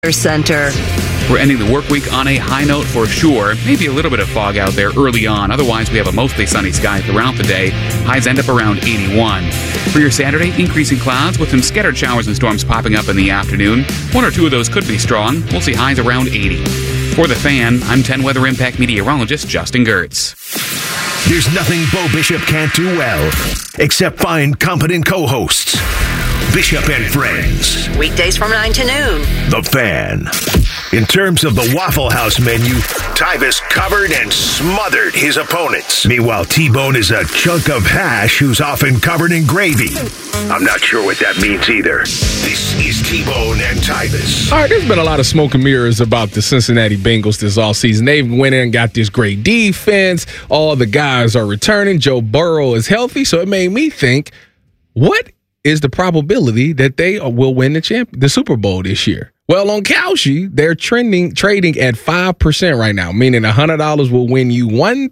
Center. We're ending the work week on a high note for sure. Maybe a little bit of fog out there early on. Otherwise, we have a mostly sunny sky throughout the day. Highs end up around 81. For your Saturday, increasing clouds with some scattered showers and storms popping up in the afternoon. One or two of those could be strong. We'll see highs around 80. For The Fan, I'm 10 Weather Impact meteorologist Justin Gertz. There's nothing Bo Bishop can't do well, except find competent co-hosts. Bishop and Friends. Weekdays from 9 to noon. The Fan. In terms of the Waffle House menu, Tyvis covered and smothered his opponents. Meanwhile, T-Bone is a chunk of hash who's often covered in gravy. I'm not sure what that means either. This is T-Bone and Tyvis. All right, there's been a lot of smoke and mirrors about the Cincinnati Bengals this offseason. They've went in and got this great defense. All the guys are returning. Joe Burrow is healthy. So it made me think, what is the probability that they will win the Super Bowl this year? Well, on Kalshi, they're trading at 5% right now, meaning $100 will win you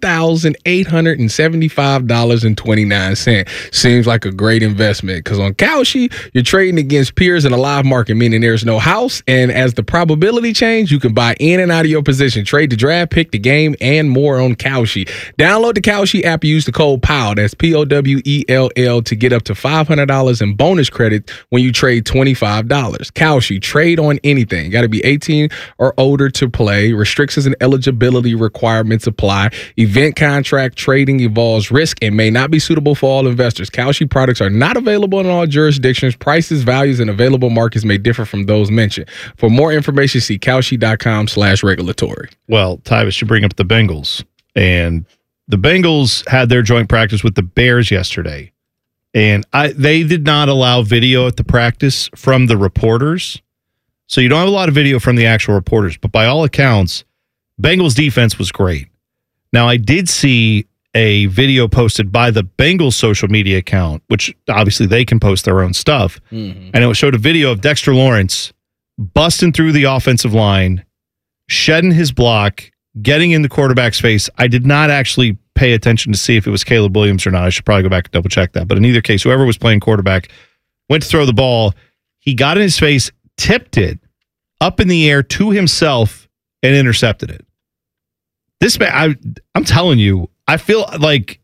$1,875.29. Seems like a great investment because on Kalshi, you're trading against peers in a live market, meaning there's no house. And as the probability change, you can buy in and out of your position, trade the draft, pick the game, and more on Kalshi. Download the Kalshi app. Use the code POWELL, that's POWELL, to get up to $500 in bonus credit when you trade $25. Kalshi, trade on anything. Got to be 18 or older to play. Restrictions and eligibility requirements apply. Event contract trading involves risk and may not be suitable for all investors. Kalshi products are not available in all jurisdictions. Prices, values, and available markets may differ from those mentioned. For more information, see Kalshi.com/regulatory. Well, Tyvis, you bring up the Bengals, and the Bengals had their joint practice with the Bears yesterday, and they did not allow video at the practice from the reporters. So you don't have a lot of video from the actual reporters, but by all accounts, Bengals defense was great. Now, I did see a video posted by the Bengals social media account, which obviously they can post their own stuff, and it showed a video of Dexter Lawrence busting through the offensive line, shedding his block, getting in the quarterback's face. I did not actually pay attention to see if it was Caleb Williams or not. I should probably go back and double check that. But in either case, whoever was playing quarterback went to throw the ball. He got in his face, tipped it up in the air to himself, and intercepted it. This man, I'm telling you, I feel like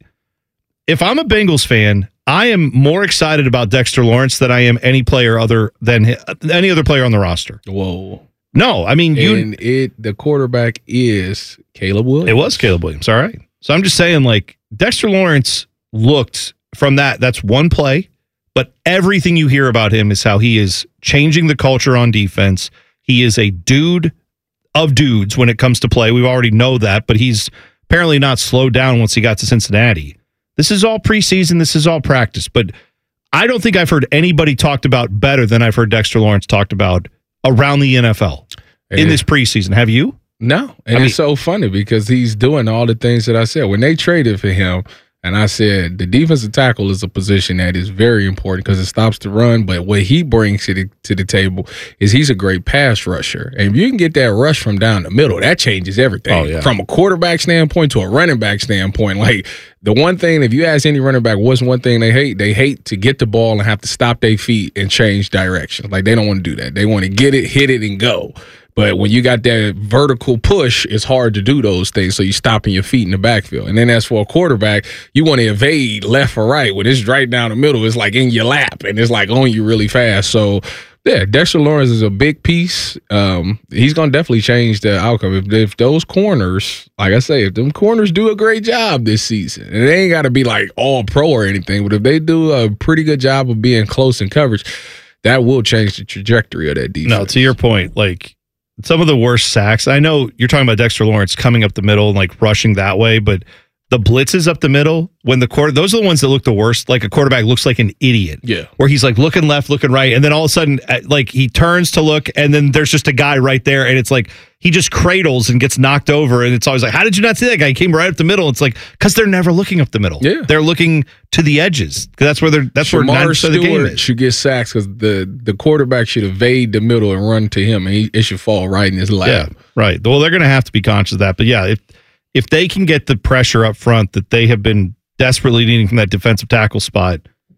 if I'm a Bengals fan, I am more excited about Dexter Lawrence than I am any player other than any other player on the roster. Whoa. No, I mean, the quarterback is Caleb Williams. It was Caleb Williams. All right. So I'm just saying, like, Dexter Lawrence looked from that's one play, but everything you hear about him is how he is changing the culture on defense. He is a dude of dudes when it comes to play. We already know that, but he's apparently not slowed down once he got to Cincinnati. This is all preseason. This is all practice, but I don't think I've heard anybody talked about better than I've heard Dexter Lawrence talked about around the NFL in this preseason. Have you? No. And it's so funny because he's doing all the things that I said. When they traded for him, and I said the defensive tackle is a position that is very important because it stops the run. But what he brings to the table is he's a great pass rusher. And if you can get that rush from down the middle, that changes everything. Oh, yeah. From a quarterback standpoint to a running back standpoint. Like the one thing, if you ask any running back, what's one thing they hate to get the ball and have to stop their feet and change direction. Like they don't want to do that. They want to get it, hit it, and go. But when you got that vertical push, it's hard to do those things. So you're stopping your feet in the backfield. And then as for a quarterback, you want to evade left or right. When it's right down the middle, it's like in your lap and it's like on you really fast. So, yeah, Dexter Lawrence is a big piece. He's going to definitely change the outcome. If those corners, like I say, if them corners do a great job this season, and they ain't got to be like all pro or anything, but if they do a pretty good job of being close in coverage, that will change the trajectory of that defense. No, to your point, like, some of the worst sacks. I know you're talking about Dexter Lawrence coming up the middle and like rushing that way, but the blitzes up the middle, when those are the ones that look the worst. Like a quarterback looks like an idiot. Yeah. Where he's like looking left, looking right, and then all of a sudden, like he turns to look, and then there's just a guy right there, and it's like he just cradles and gets knocked over, and it's always like, how did you not see that guy? He came right up the middle. It's like because they're never looking up the middle. Yeah. Thhere looking to the edges because that's where 90% of the game is. Should get sacks because the quarterback should evade the middle and run to him, and it should fall right in his lap. Yeah, right. Well, they're going to have to be conscious of that. But yeah, if they can get the pressure up front that they have been desperately needing from that defensive tackle spot,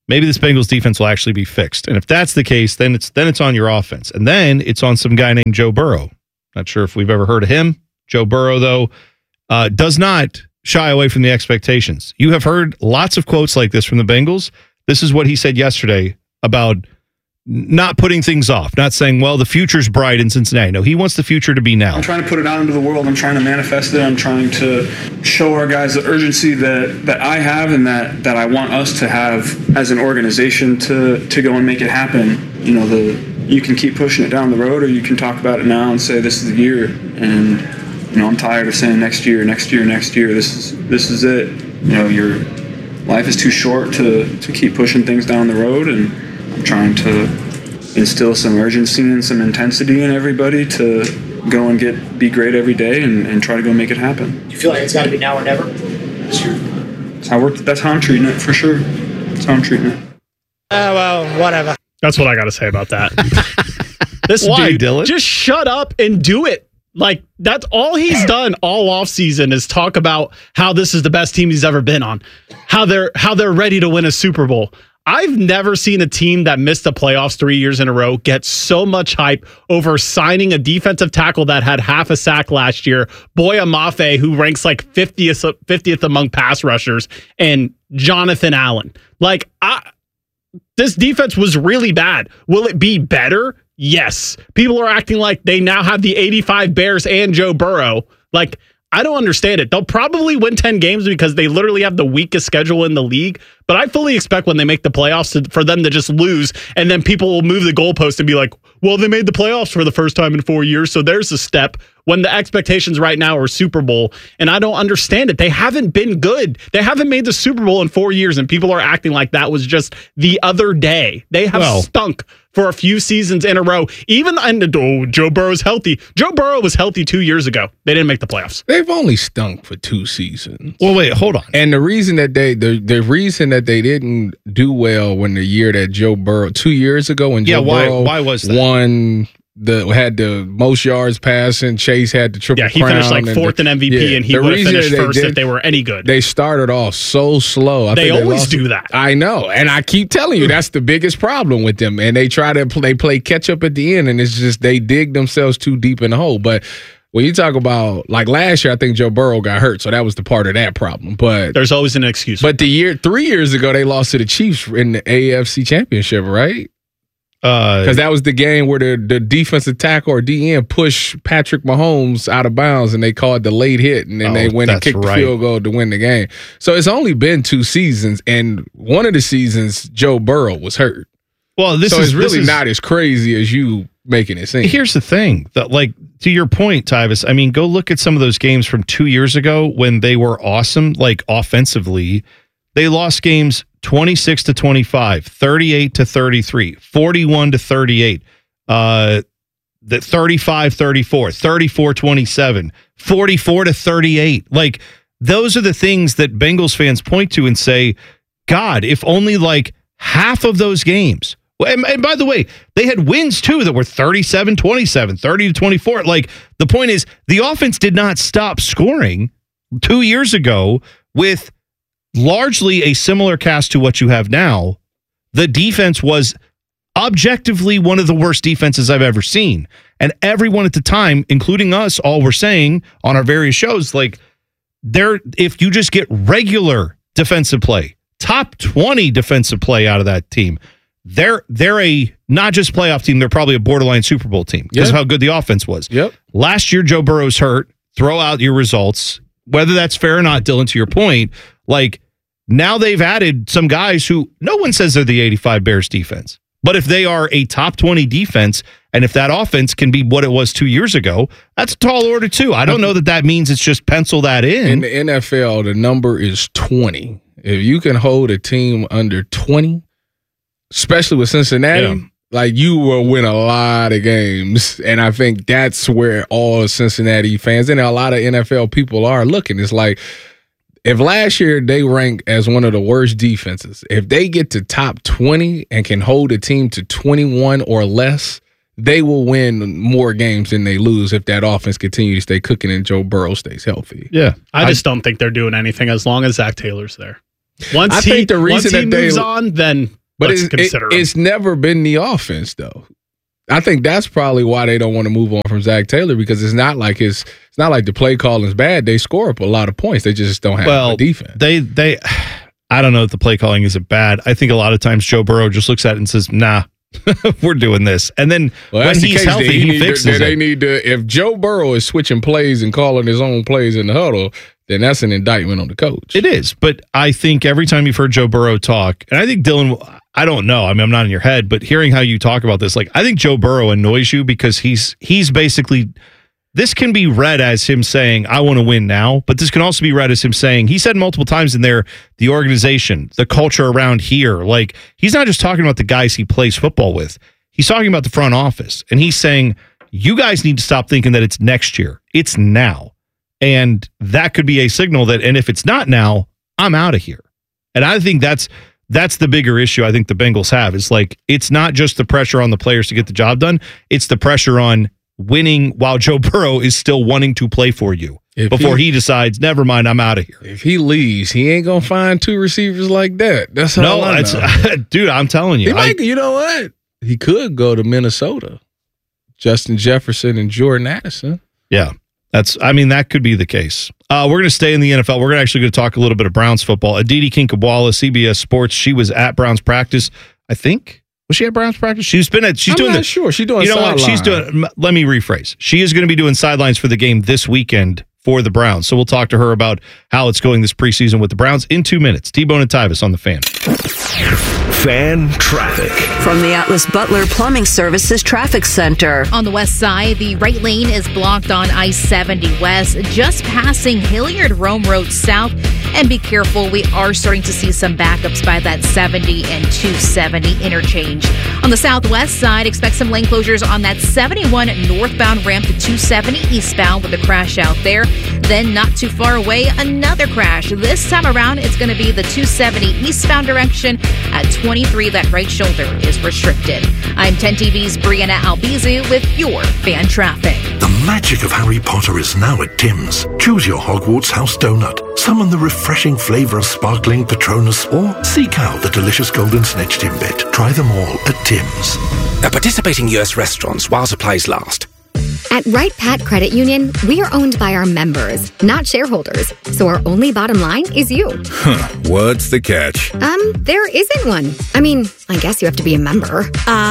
maybe this Bengals defense will actually be fixed. And if that's the case, then it's on your offense. And then it's on some guy named Joe Burrow. Not sure if we've ever heard of him. Joe Burrow, though, does not shy away from the expectations. You have heard lots of quotes like this from the Bengals. This is what he said yesterday about not putting things off, not saying, well, the future's bright in Cincinnati. No, he wants the future to be now. I'm trying to put it out into the world. I'm trying to manifest it. I'm trying to show our guys the urgency that I have and that I want us to have as an organization to go and make it happen. You know, you can keep pushing it down the road, or you can talk about it now and say this is the year. And you know, I'm tired of saying next year. This is it. You know, your life is too short to keep pushing things down the road, and I'm trying to instill some urgency and some intensity in everybody to go and be great every day and try to go make it happen. Do you feel like it's got to be now or never? That's how I'm treating it, for sure. That's how I'm treating it. Well, whatever. That's what I got to say about that. This Why, dude, Dylan? just shut up and do it. Like, that's all he's done all offseason is talk about how this is the best team he's ever been on, how they're ready to win a Super Bowl. I've never seen a team that missed the playoffs 3 years in a row get so much hype over signing a defensive tackle that had half a sack last year, Boya Mafe, who ranks like 50th among pass rushers, and Jonathan Allen. Like, this defense was really bad. Will it be better? Yes. People are acting like they now have the 85 Bears and Joe Burrow. Like, I don't understand it. They'll probably win 10 games because they literally have the weakest schedule in the league. But I fully expect when they make the playoffs for them to just lose, and then people will move the goalpost and be like, well, they made the playoffs for the first time in 4 years, so there's a step, when the expectations right now are Super Bowl. And I don't understand it. They haven't been good. They haven't made the Super Bowl in 4 years, and people are acting like that was just the other day. They have stunk for a few seasons in a row. Even Joe Burrow's healthy. Joe Burrow was healthy 2 years ago. They didn't make the playoffs. They've only stunk for 2 seasons. Well, wait, hold on. And the reason that the reason that they didn't do well when the year that Joe Burrow 2 years ago when Joe Burrow why was that? had the most yards passing, Chase had the triple crown. Yeah, he finished like fourth in MVP, and he would have finished first if they were any good. They started off so slow. They always do that. I know, and I keep telling you that's the biggest problem with them. And they play catch up at the end, and it's just they dig themselves too deep in the hole. But when you talk about, like, last year, I think Joe Burrow got hurt, so that was the part of that problem. But there's always an excuse. But 3 years ago, they lost to the Chiefs in the AFC Championship, right? Because that was the game where the defensive tackle or DN pushed Patrick Mahomes out of bounds, and they called the late hit, and then they went and kicked the field goal to win the game. So it's only been 2 seasons, and one of the seasons, Joe Burrow was hurt. Well, this is really not as crazy as you making it seem. Here's the thing, that, like, to your point, Tyvis, I mean, go look at some of those games from 2 years ago when they were awesome, like offensively. They lost games 26-25, 38-33, 41-38, 35-34, 34-27, 44-38. Like, those are the things that Bengals fans point to and say, God, if only like half of those games. And by the way, they had wins too that were 37-27, 30-24. Like, the point is, the offense did not stop scoring 2 years ago with largely a similar cast to what you have now. The defense was objectively one of the worst defenses I've ever seen. And everyone at the time, including us, all were saying on our various shows, like, if you just get regular defensive play, top 20 defensive play out of that team, they're a not just playoff team, they're probably a borderline Super Bowl team because of how good the offense was. Yep. Last year, Joe Burrow's hurt. Throw out your results. Whether that's fair or not, Dylan, to your point, like, now they've added some guys who no one says they're the 85 Bears defense. But if they are a top 20 defense, and if that offense can be what it was 2 years ago, that's a tall order too. I don't know that means it's just pencil that in. In the NFL, the number is 20. If you can hold a team under 20, especially with Cincinnati, like, you will win a lot of games. And I think that's where all Cincinnati fans and a lot of NFL people are looking. It's like, if last year they ranked as one of the worst defenses, if they get to top 20 and can hold a team to 21 or less, they will win more games than they lose if that offense continues to stay cooking and Joe Burrow stays healthy. Yeah. I just don't think they're doing anything as long as Zach Taylor's there. Once he moves on, then but let's consider him. It's never been the offense, though. I think that's probably why they don't want to move on from Zach Taylor, because it's not like the play calling is bad. They score up a lot of points. They just don't have a defense. They I don't know if the play calling isn't bad. I think a lot of times Joe Burrow just looks at it and says, "Nah, we're doing this." And then when he's healthy, he fixes it. If Joe Burrow is switching plays and calling his own plays in the huddle, then that's an indictment on the coach. It is, but I think every time you've heard Joe Burrow talk, and I think Dylan, I don't know, I mean, I'm not in your head, but hearing how you talk about this, like, I think Joe Burrow annoys you because he's basically, this can be read as him saying, I want to win now, but this can also be read as him saying, he said multiple times in there, the organization, the culture around here, like, he's not just talking about the guys he plays football with, he's talking about the front office, and he's saying, you guys need to stop thinking that it's next year, it's now. And that could be a signal that, and if it's not now, I'm out of here. And I think that's the bigger issue I think the Bengals have. Is like, it's not just the pressure on the players to get the job done. It's the pressure on winning while Joe Burrow is still wanting to play for you before he decides, never mind, I'm out of here. If he leaves, he ain't going to find two receivers like that. That's how I know. Dude, I'm telling you. You know what? He could go to Minnesota. Justin Jefferson and Jordan Addison. Yeah. That could be the case. We're going to stay in the NFL. We're actually going to talk a little bit of Browns football. Aditi Kinkhabwala, CBS Sports. She was at Browns practice, I think. Was she at Browns practice? I'm not sure. She's doing sidelines. Let me rephrase. She is going to be doing sidelines for the game this weekend for the Browns. So we'll talk to her about how it's going this preseason with the Browns in 2 minutes. T-Bone and Tyvis on the Fan. Fan traffic. From the Atlas Butler Plumbing Services Traffic Center. On the west side, the right lane is blocked on I-70 West, just passing Hilliard Rome Road South. And be careful, we are starting to see some backups by that 70 and 270 interchange. On the southwest side, expect some lane closures on that 71 northbound ramp to 270 eastbound with a crash out there. Then not too far away, another crash. This time around, it's going to be the 270 eastbound direction at 23. That right shoulder is restricted. I'm 10 TV's Brianna Albizu with your Fan Traffic. The magic of Harry Potter is now at Tim's. Choose your Hogwarts house donut, summon the refreshing flavor of sparkling Patronus, or seek out the delicious golden snitch Timbit. Try them all at Tim's. At participating US restaurants while supplies last. At Wright Pat Credit Union, we are owned by our members, not shareholders. So our only bottom line is you. What's the catch? There isn't one. I guess you have to be a member.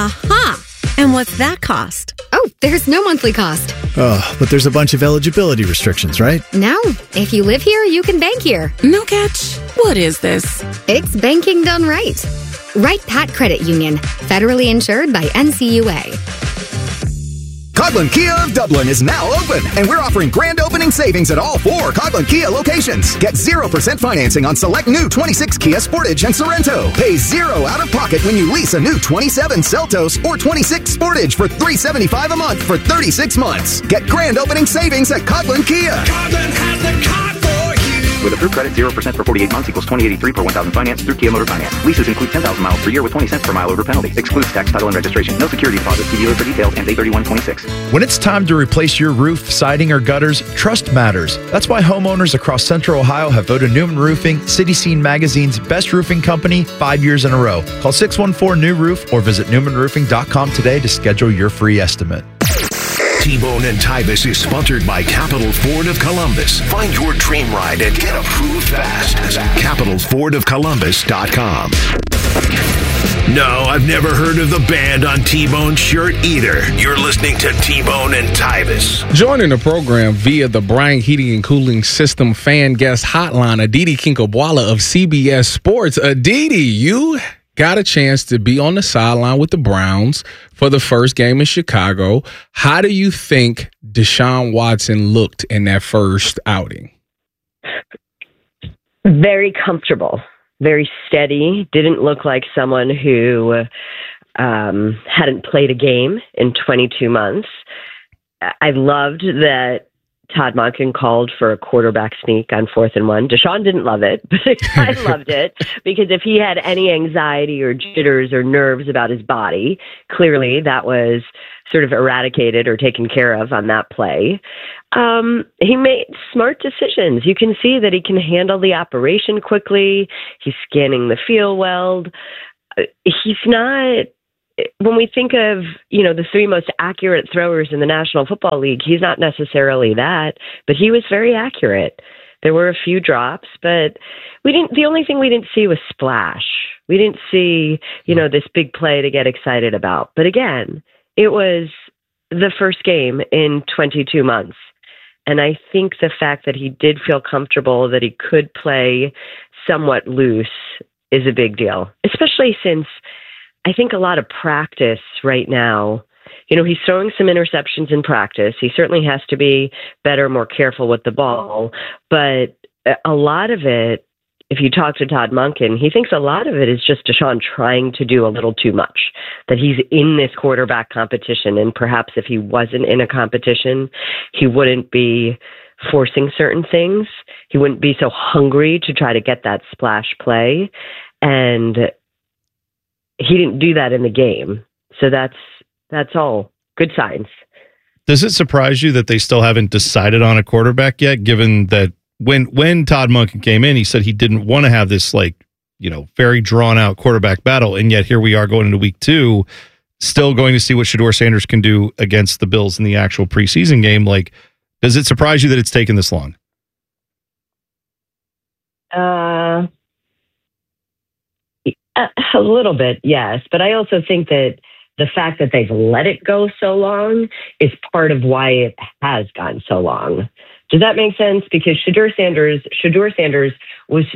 And what's that cost? Oh, there's no monthly cost. Oh, but there's a bunch of eligibility restrictions, right? No. If you live here, you can bank here. No catch. What is this? It's banking done right. Wright Pat Credit Union, federally insured by NCUA. Coghlan Kia of Dublin is now open, and we're offering grand opening savings at all 4 Coghlan Kia locations. Get 0% financing on select new 26 Kia Sportage and Sorento. Pay 0 out of pocket when you lease a new 27 Seltos or 26 Sportage for $375 a month for 36 months. Get grand opening savings at Coghlan Kia. Coghlan has the car for you. With approved credit, 0% for 48 months equals $20.83 per 1,000 finance through Kia Motor Finance. Leases include 10,000 miles per year with 20 cents per mile over penalty. Excludes tax, title, and registration. No security deposit. See dealer for details. Ends 8/31/26. When it's time to replace your roof, siding, or gutters, trust matters. That's why homeowners across Central Ohio have voted Newman Roofing City Scene Magazine's best roofing company 5 years in a row. Call 614-NEW-ROOF or visit newmanroofing.com today to schedule your free estimate. T-Bone and Tyvis is sponsored by Capital Ford of Columbus. Find your dream ride and get approved fast at capitalfordofcolumbus.com. No, I've never heard of the band on T-Bone's shirt either. You're listening to T-Bone and Tyvis. Joining the program via the Bryant Heating and Cooling System fan guest hotline, Aditi Kinkhabwala of CBS Sports. Aditi, you got a chance to be on the sideline with the Browns for the first game in Chicago. How do you think Deshaun Watson looked in that first outing? Very comfortable, very steady. Didn't look like someone who hadn't played a game in 22 months. I loved that Todd Monken called for a quarterback sneak on 4th and 1. Deshaun didn't love it, but I loved it because if he had any anxiety or jitters or nerves about his body, clearly that was sort of eradicated or taken care of on that play. He made smart decisions. You can see that he can handle the operation quickly. He's scanning the field well. He's not... When we think of, the 3 most accurate throwers in the National Football League, he's not necessarily that, but he was very accurate. There were a few drops, but the only thing we didn't see was splash. We didn't see, this big play to get excited about. But again, it was the first game in 22 months. And I think the fact that he did feel comfortable, that he could play somewhat loose is a big deal, especially since I think a lot of practice right now, he's throwing some interceptions in practice. He certainly has to be better, more careful with the ball. But a lot of it, if you talk to Todd Monken, he thinks a lot of it is just Deshaun trying to do a little too much, that he's in this quarterback competition. And perhaps if he wasn't in a competition, he wouldn't be forcing certain things. He wouldn't be so hungry to try to get that splash play. And he didn't do that in the game. So that's all good signs. Does it surprise you that they still haven't decided on a quarterback yet, given that when Todd Monken came in, he said he didn't want to have this very drawn out quarterback battle. And yet here we are going into week 2, still going to see what Shedeur Sanders can do against the Bills in the actual preseason game. Does it surprise you that it's taken this long? A little bit, yes. But I also think that the fact that they've let it go so long is part of why it has gone so long. Does that make sense? Because Shedeur Sanders was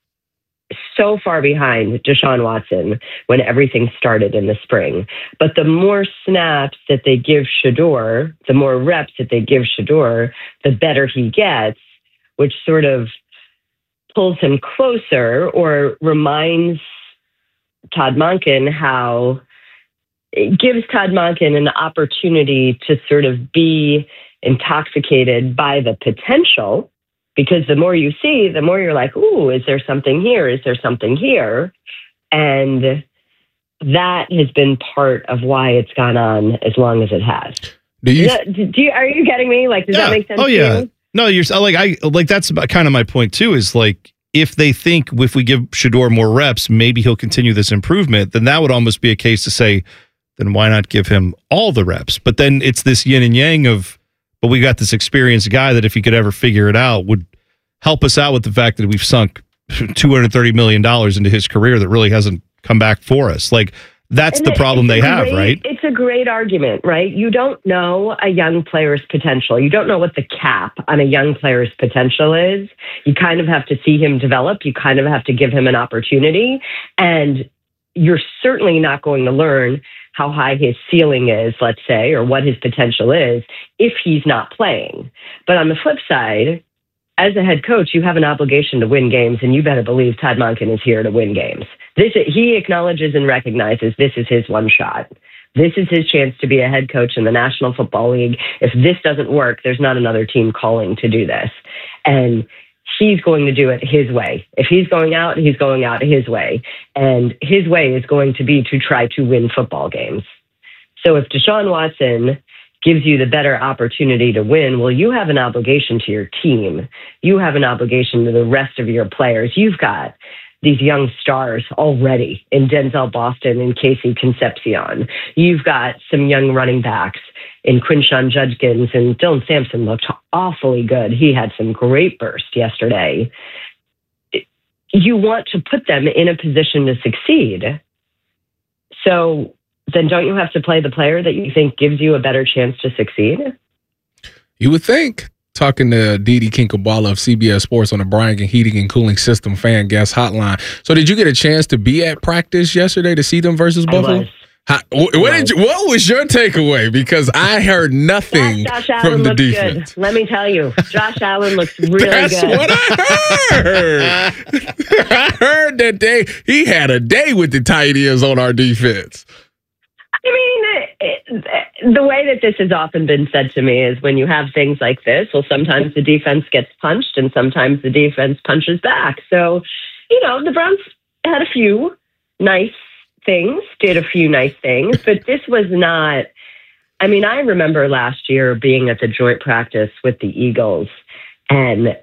so far behind Deshaun Watson when everything started in the spring. But the more snaps that they give Shedeur, the more reps that they give Shedeur, the better he gets, which sort of pulls him closer or reminds Todd Monken how it gives Todd Monken an opportunity to sort of be intoxicated by the potential, because the more you see, the more you're like, ooh, is there something here? Is there something here? And that has been part of why it's gone on as long as it has. Are you getting me? Does that make sense? Oh, yeah. To you? No, you're that's kind of my point too, is if they think if we give Shedeur more reps, maybe he'll continue this improvement, then that would almost be a case to say, then why not give him all the reps? But then it's this yin and yang of, but we got this experienced guy that if he could ever figure it out would help us out with the fact that we've sunk $230 million into his career that really hasn't come back for us. That's the problem they have, right? It's a great argument, right? You don't know a young player's potential. You don't know what the cap on a young player's potential is. You kind of have to see him develop. You kind of have to give him an opportunity. And you're certainly not going to learn how high his ceiling is, let's say, or what his potential is if he's not playing. But on the flip side, as a head coach, you have an obligation to win games, and you better believe Todd Monken is here to win games. He acknowledges and recognizes this is his one shot. This is his chance to be a head coach in the National Football League. If this doesn't work, there's not another team calling to do this. And he's going to do it his way. If he's going out his way. And his way is going to be to try to win football games. So if Deshaun Watson gives you the better opportunity to win, well, you have an obligation to your team. You have an obligation to the rest of your players. You've got these young stars already in Denzel Boston and Casey Concepcion. You've got some young running backs in Quinshon Judkins, and Dylan Sampson looked awfully good. He had some great bursts yesterday. You want to put them in a position to succeed. So then don't you have to play the player that you think gives you a better chance to succeed? You would think. Talking to Didi Kinkabala of CBS Sports on the Bryant Heating and Cooling System fan guest hotline. So did you get a chance to be at practice yesterday to see them versus Buffalo? What was your takeaway? Because I heard nothing Josh from Allen the looks defense. Good. Let me tell you, Josh Allen looks really That's good. what I heard. I heard that he had a day with the tight ends on our defense. I mean, the way that this has often been said to me is when you have things like this, well, sometimes the defense gets punched and sometimes the defense punches back. So, the Browns had a few nice things, did a few nice things, but this was not. I mean, I remember last year being at the joint practice with the Eagles and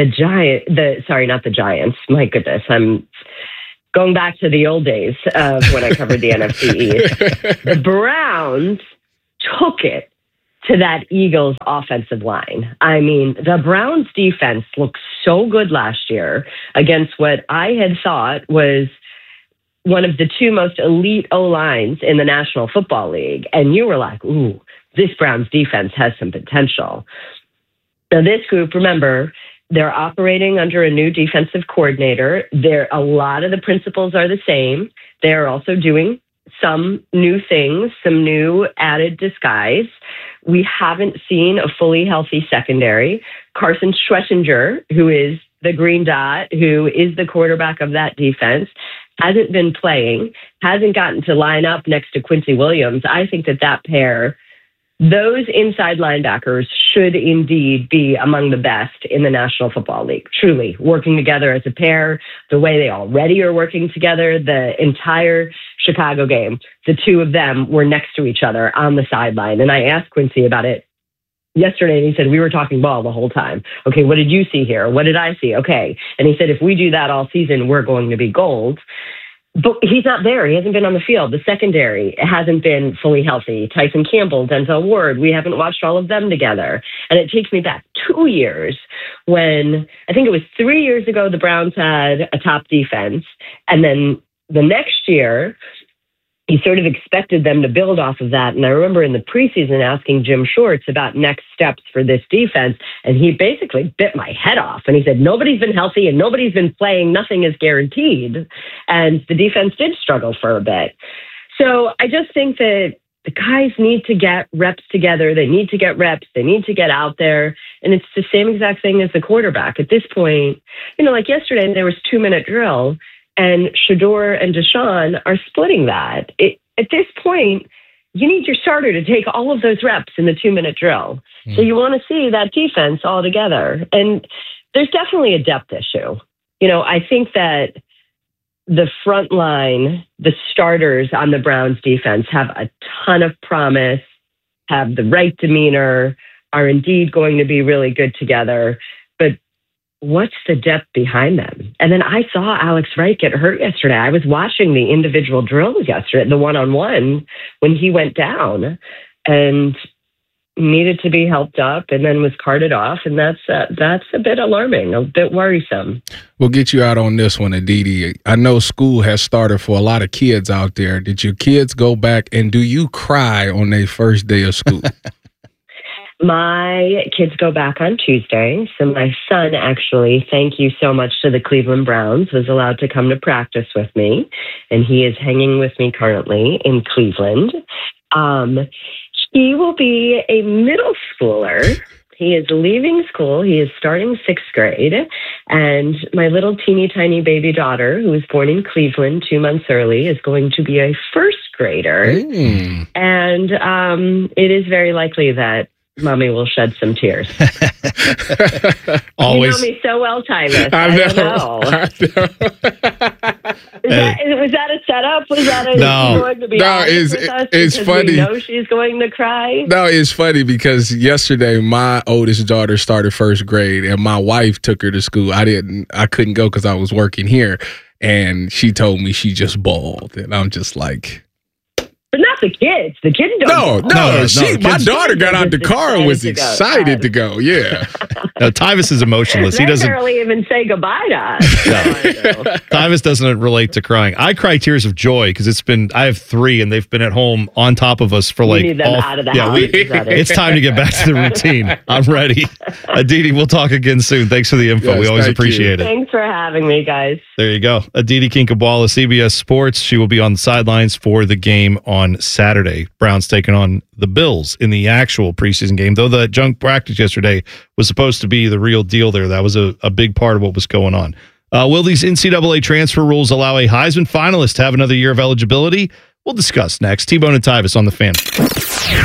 not the Giants. My goodness, I'm going back to the old days of when I covered the NFC East. The Browns took it to that Eagles offensive line. I mean, the Browns defense looked so good last year against what I had thought was one of the two most elite O-lines in the National Football League. And you were like, ooh, this Browns defense has some potential. Now, this group, remember, they're operating under a new defensive coordinator. A lot of the principles are the same. They're also doing some new things, some new added disguise. We haven't seen a fully healthy secondary. Carson Schwettinger, who is the green dot, who is the quarterback of that defense, hasn't been playing, hasn't gotten to line up next to Quincy Williams. I think that pair, those inside linebackers should indeed be among the best in the National Football League, truly working together as a pair, the way they already are working together. The entire Chicago game, the two of them were next to each other on the sideline. And I asked Quincy about it yesterday, and he said, we were talking ball the whole time. Okay, what did you see here? What did I see? Okay. And he said, if we do that all season, we're going to be gold. But he's not there. He hasn't been on the field. The secondary hasn't been fully healthy. Tyson Campbell, Denzel Ward, we haven't watched all of them together. And it takes me back 2 years when, I think it was 3 years ago, the Browns had a top defense. And then the next year, he sort of expected them to build off of that. And I remember in the preseason asking Jim Shorts about next steps for this defense. And he basically bit my head off. And he said, nobody's been healthy and nobody's been playing. Nothing is guaranteed. And the defense did struggle for a bit. So I just think that the guys need to get reps together. They need to get reps. They need to get out there. And it's the same exact thing as the quarterback. At this point, like yesterday, there was 2-minute drill. And Shedeur and Deshaun are splitting that. At this point, you need your starter to take all of those reps in the 2-minute drill. So you want to see that defense all together. And there's definitely a depth issue. I think that the front line, the starters on the Browns defense have a ton of promise, have the right demeanor, are indeed going to be really good together. But what's the depth behind them? And then I saw Alex Wright get hurt yesterday. I was watching the individual drills yesterday, the one-on-one, when he went down and needed to be helped up and then was carted off. And that's a bit alarming, a bit worrisome. We'll get you out on this one, Aditi. I know school has started for a lot of kids out there. Did your kids go back, and do you cry on their first day of school? My kids go back on Tuesday. So my son, actually, thank you so much to the Cleveland Browns, was allowed to come to practice with me. And he is hanging with me currently in Cleveland. He will be a middle schooler. He is leaving school. He is starting 6th grade. And my little teeny tiny baby daughter, who was born in Cleveland 2 months early, is going to be a 1st grader. And it is very likely that Mommy will shed some tears. Always. You know me so well, Tyvis. I don't know. Was that a setup? Was that a going to be honest with us? It's funny. We know she's going to cry. No, it's funny because yesterday my oldest daughter started 1st grade and my wife took her to school. I couldn't go because I was working here, and she told me she just bawled, and I'm just like. But not the kids. The kids don't. No. My daughter got out the car and was excited to go. Yeah. No, Tyvis is emotionless. He doesn't barely even say goodbye to us. Tyvis doesn't relate to crying. I cry tears of joy because I have 3 and they've been at home on top of us for need them out of the house. It's time to get back to the routine. I'm ready. Aditi, we'll talk again soon. Thanks for the info. Yes, we always appreciate it. Thanks for having me, guys. There you go. Aditi Kinkhabwala, CBS Sports. She will be on the sidelines for the game on Saturday. Browns taking on the Bills in the actual preseason game, though the junk practice yesterday was supposed to be the real deal there. That was a big part of what was going on. Will these NCAA transfer rules allow a Heisman finalist to have another year of eligibility? We'll discuss next. T-Bone and Tyvis on The Fan.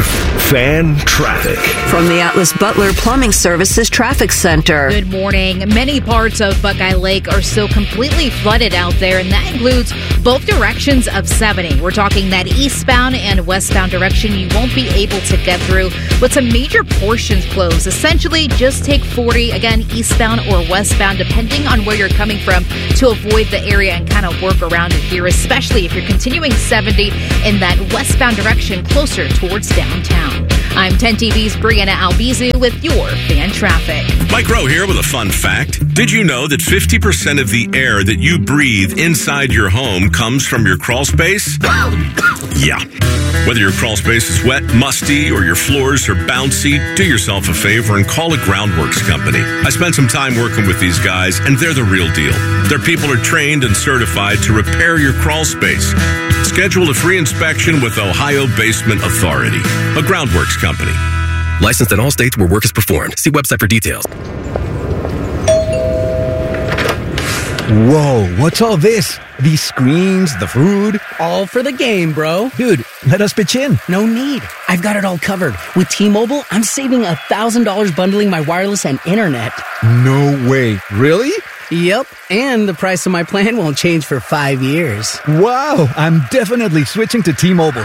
Fan traffic. From the Atlas Butler Plumbing Services Traffic Center. Good morning. Many parts of Buckeye Lake are still completely flooded out there, and that includes both directions of 70. We're talking that eastbound and westbound direction you won't be able to get through, with some major portions closed. Essentially, just take 40, again, eastbound or westbound, depending on where you're coming from, to avoid the area and kind of work around it here, especially if you're continuing 70 in that westbound direction closer towards downtown. I'm 10 TV's Brianna Albizu with your fan traffic. Mike Rowe here with a fun fact. Did you know that 50% of the air that you breathe inside your home comes from your crawl space? Yeah. Whether your crawl space is wet, musty, or your floors are bouncy, do yourself a favor and call a Groundworks company. I spent some time working with these guys, and they're the real deal. Their people are trained and certified to repair your crawl space. Schedule a free inspection with Ohio Basement Authority, a Groundworks company. Licensed in all states where work is performed. See website for details. Whoa, what's all this? These screens, the food? All for the game, bro. Dude, let us pitch in. No need. I've got it all covered. With T-Mobile, I'm saving $1,000 bundling my wireless and internet. No way. Really? Yep, and the price of my plan won't change for 5 years. Wow, I'm definitely switching to T-Mobile.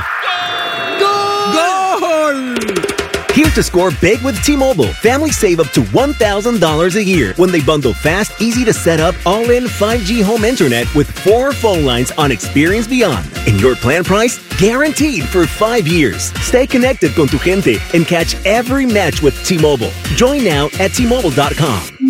Goal! Here's to score big with T-Mobile. Families save up to $1,000 a year when they bundle fast, easy to set up, all-in 5G home internet with 4 phone lines on Experience Beyond. And your plan price? Guaranteed for 5 years. Stay connected con tu gente and catch every match with T-Mobile. Join now at T-Mobile.com.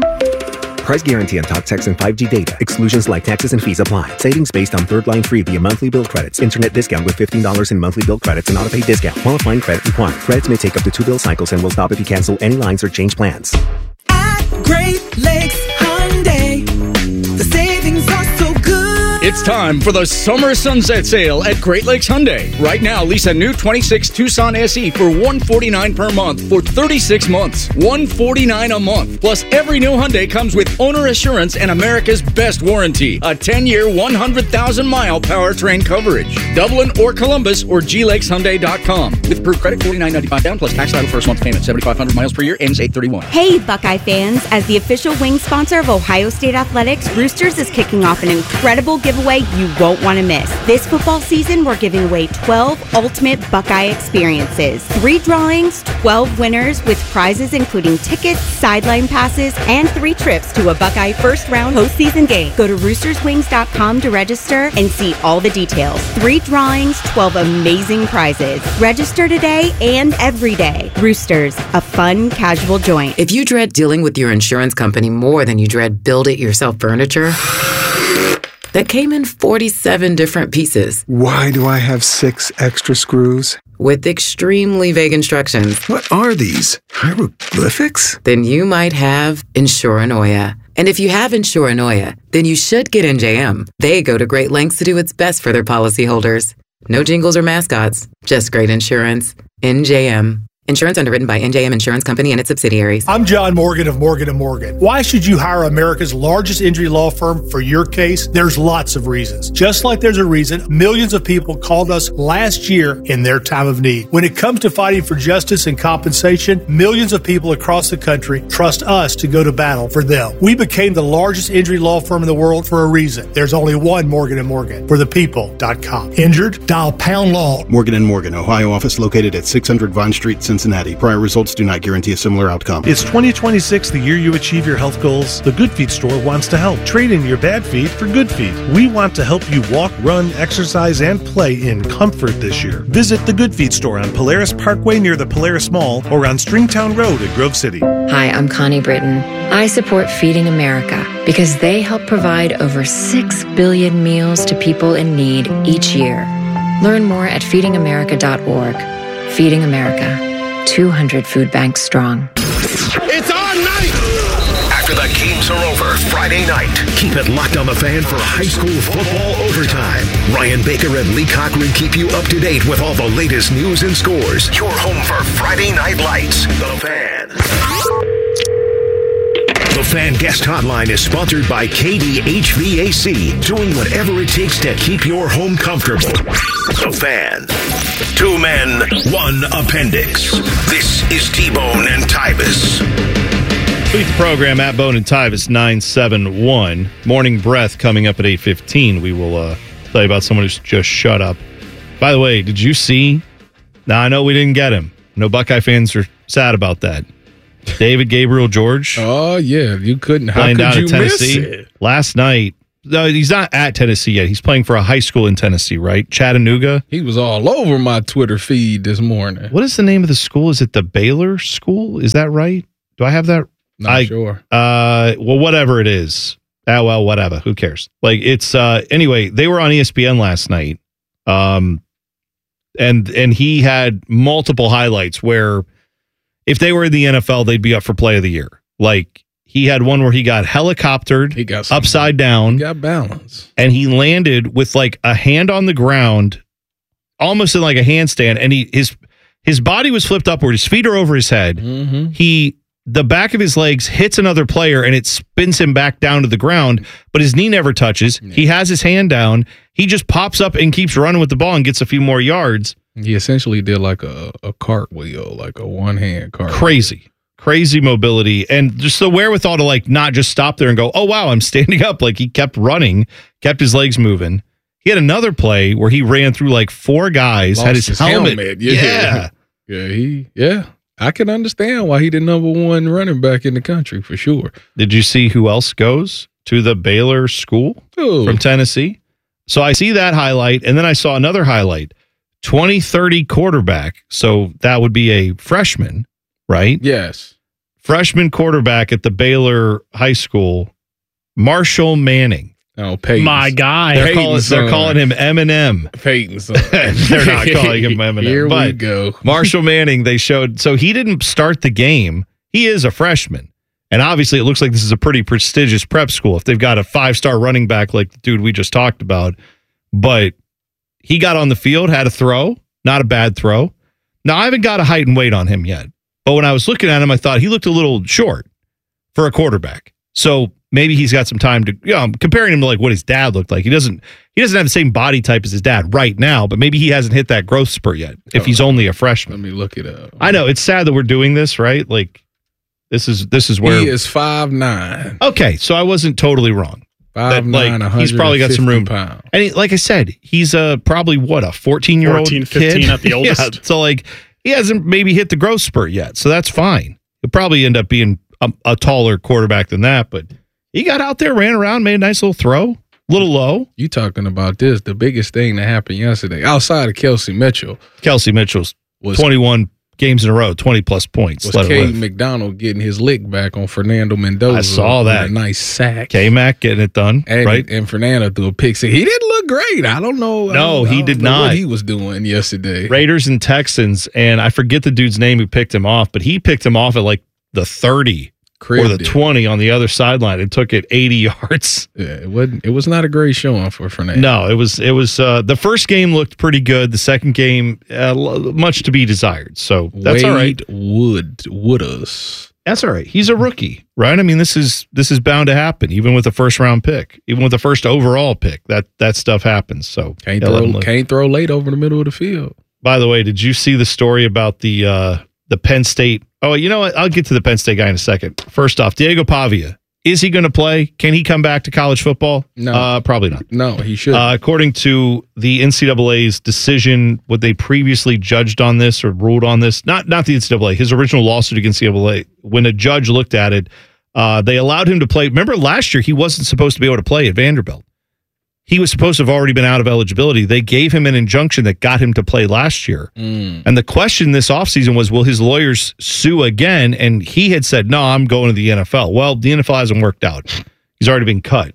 Price guarantee on talk, text, and 5G data. Exclusions like taxes and fees apply. Savings based on third line free via monthly bill credits. Internet discount with $15 in monthly bill credits and auto-pay discount. Qualifying credit required. Credits may take up to 2 bill cycles and will stop if you cancel any lines or change plans. At Great Lakes Hyundai, the savings are so good. It's time for the summer sunset sale at Great Lakes Hyundai. Right now, lease a new 26 Tucson SE for $149 per month for 36 months. $149 a month. Plus, every new Hyundai comes with owner assurance and America's best warranty. A 10-year, 100,000-mile powertrain coverage. Dublin or Columbus or glakeshyundai.com. With approved credit, $49.95 down plus tax title first month payment. 7,500 miles per year, ends 8/31. Hey, Buckeye fans. As the official wing sponsor of Ohio State Athletics, Roosters is kicking off an incredible giveaway you won't want to miss. This football season, we're giving away 12 ultimate Buckeye experiences. 3 drawings, 12 winners with prizes including tickets, sideline passes, and 3 trips to a Buckeye first-round postseason game. Go to roosterswings.com to register and see all the details. 3 drawings, 12 amazing prizes. Register today and every day. Roosters, a fun, casual joint. If you dread dealing with your insurance company more than you dread build-it-yourself furniture, that came in 47 different pieces. Why do I have 6 extra screws? With extremely vague instructions. What are these? Hieroglyphics? Then you might have Insuranoia. And if you have Insuranoia, then you should get NJM. They go to great lengths to do what's best for their policyholders. No jingles or mascots, just great insurance. NJM. Insurance underwritten by NJM Insurance Company and its subsidiaries. I'm John Morgan of Morgan & Morgan. Why should you hire America's largest injury law firm for your case? There's lots of reasons. Just like there's a reason millions of people called us last year in their time of need. When it comes to fighting for justice and compensation, millions of people across the country trust us to go to battle for them. We became the largest injury law firm in the world for a reason. There's only one Morgan & Morgan. For the people.com. Injured? Dial pound law. Morgan & Morgan, Ohio office located at 600 Vine Street, Cincinnati. Prior results do not guarantee a similar outcome. It's 2026, the year you achieve your health goals. The Good Feet store wants to help. Trade in your bad feet for good feet. We want to help you walk, run, exercise, and play in comfort this year. Visit the Good Feet store on Polaris Parkway near the Polaris Mall or on Stringtown Road at Grove City. Hi, I'm Connie Britton. I support Feeding America because they help provide over 6 billion meals to people in need each year. Learn more at feedingamerica.org. Feeding America. 200 food banks strong. It's on night! After the games are over, Friday night, keep it locked on the Fan for high school football overtime. Ryan Baker and Lee Cochran keep you up to date with all the latest news and scores. Your home for Friday Night Lights, the Fan. The Fan Guest Hotline is sponsored by KD HVAC, doing whatever it takes to keep your home comfortable. The Fan. 2 men, 1 appendix. This is T-Bone and Tyvis. Tweet the program at Bone and Tyvis 971. Morning Breath coming up at 8:15. We will tell you about someone who's just shut up. By the way, did you see? Now, I know we didn't get him. No Buckeye fans are sad about that. David Gabriel George. Oh, yeah. You couldn't. How playing could down you at Tennessee miss it? last night. No, he's not at Tennessee yet. He's playing for a high school in Tennessee, right? Chattanooga. He was all over my Twitter feed this morning. What is the name of the school? Is it the Baylor School? Is that right? Do I have that? Not sure. Well, whatever it is. Well, whatever. Who cares? Like, it's anyway, they were on ESPN last night. And he had multiple highlights where if they were in the NFL, they'd be up for play of the year. Like, he had one where he got helicoptered, he got upside down. He got balance. And he landed with like a hand on the ground, almost in like a handstand, and his body was flipped upward, his feet are over his head. Mm-hmm. The back of his legs hits another player and it spins him back down to the ground, but his knee never touches. Yeah. He has his hand down. He just pops up and keeps running with the ball and gets a few more yards. He essentially did like a cartwheel, like a one-hand cartwheel. Crazy mobility, and just the wherewithal to like not just stop there and go, oh, wow, I'm standing up. Like, he kept running, kept his legs moving. He had another play where he ran through like 4 guys, lost had his helmet. Yeah. I can understand why he the number 1 running back in the country for sure. Did you see who else goes to the Baylor School from Tennessee? So I see that highlight, and then I saw another highlight. 2030 quarterback. So that would be a freshman, right? Yes. Freshman quarterback at the Baylor High School, Marshall Manning. Oh, Peyton. My guy. They're calling him Eminem. Peyton's son. They're not calling him Eminem. Here we go. Marshall Manning, they showed. So he didn't start the game. He is a freshman. And obviously it looks like this is a pretty prestigious prep school if they've got a 5-star running back like the dude we just talked about. But he got on the field, had a throw, not a bad throw. Now, I haven't got a height and weight on him yet. But when I was looking at him, I thought he looked a little short for a quarterback. So maybe he's got some time to, I'm comparing him to like what his dad looked like. He doesn't have the same body type as his dad right now, but maybe he hasn't hit that growth spurt yet if he's only a freshman. Let me look it up. I know it's sad that we're doing this, right? Like this is where he is 5'9". Okay, so I wasn't totally wrong. 5'9", he's probably got some room. Pounds. And like I said, he's probably what, a 14-year-old 14, 15 kid? At the oldest. Yeah, so like he hasn't maybe hit the growth spurt yet, so that's fine. He'll probably end up being a taller quarterback than that, but he got out there, ran around, made a nice little throw, a little low. You talking about this, the biggest thing that happened yesterday, outside of Kelsey Mitchell. Kelsey Mitchell's was 21 games in a row, 20-plus points. Was Cade McDonald getting his lick back on Fernando Mendoza. I saw that. A nice sack. K-Mac getting it done, right? And Fernando threw a pick six. He didn't look great. I don't know. No, he did not. What he was doing yesterday. Raiders and Texans, and I forget the dude's name who picked him off, but he picked him off at like the 30 or the 20 on the other sideline and took it 80 yards. Yeah, it was not a great showing for Fernando. No, it was the first game looked pretty good. The second game, much to be desired. So that's all right. Would-us. That's all right. He's a rookie, right? I mean, this is bound to happen, even with a first round pick, even with the first overall pick. That stuff happens. So can't throw late over the middle of the field. By the way, did you see the story about the Penn State? Oh, you know what? I'll get to the Penn State guy in a second. First off, Diego Pavia. Is he going to play? Can he come back to college football? No. Probably not. No, he should. According to the NCAA's decision, what they previously judged on this or ruled on this, not the NCAA, his original lawsuit against the NCAA, when a judge looked at it, they allowed him to play. Remember last year, he wasn't supposed to be able to play at Vanderbilt. He was supposed to have already been out of eligibility. They gave him an injunction that got him to play last year. And the question this offseason was, will his lawyers sue again? And he had said, no, I'm going to the NFL. Well, the NFL hasn't worked out. He's already been cut.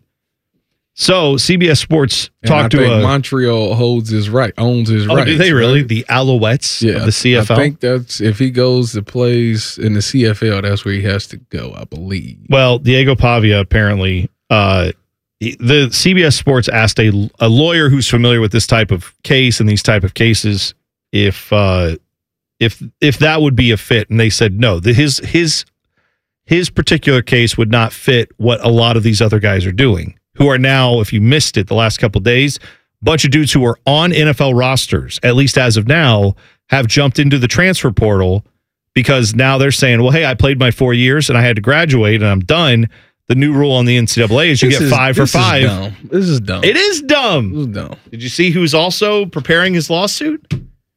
So CBS Sports talked to Montreal owns his rights. Do they really? Right? The Alouettes of the CFL? I think that's, if he goes to plays in the CFL, that's where he has to go, I believe. Well, Diego Pavia apparently... the CBS Sports asked a lawyer who's familiar with this type of case and these type of cases if that would be a fit, and they said no. His his particular case would not fit what a lot of these other guys are doing, who are now, if you missed it the last couple of days, a bunch of dudes who are on NFL rosters, at least as of now, have jumped into the transfer portal because now they're saying, well, hey, I played my 4 years and I had to graduate and I'm done. The new rule on the NCAA is you get 5 for 5. This is dumb. It is dumb. This is dumb. Did you see who's also preparing his lawsuit?